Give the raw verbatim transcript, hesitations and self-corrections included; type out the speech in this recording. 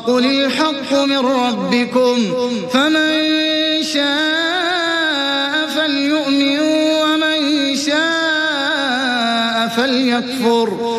قل الحق من ربكم فمن شاء فليؤمن ومن شاء فليكفر